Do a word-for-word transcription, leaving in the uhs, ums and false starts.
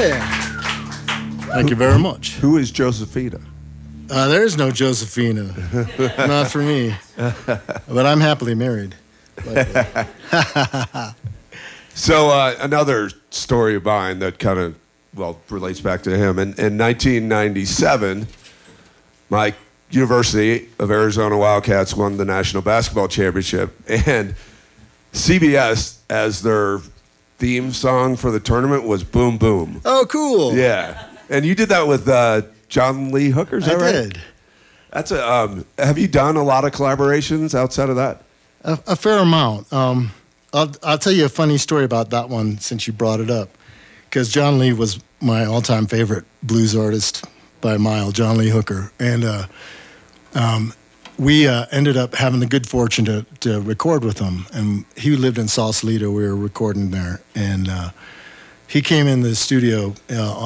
Yeah. Thank you very much. Who is Josephina? Uh, there is no Josephina. Not for me. But I'm happily married. So uh, another story of mine that kind of, well, relates back to him. In, in nineteen ninety-seven, my University of Arizona Wildcats won the National Basketball Championship. And C B S, as their theme song for the tournament, was Boom Boom. Oh, cool. Yeah. And you did that with uh, John Lee Hooker, is that I right? did. That's a, um, have you done a lot of collaborations outside of that? A, a fair amount. Um, I'll, I'll tell you a funny story about that one since you brought it up. Because John Lee was my all-time favorite blues artist by a mile, John Lee Hooker. And uh, um, we uh, ended up having the good fortune to, to record with him. And he lived in Sausalito. We were recording there. And uh, he came in the studio uh,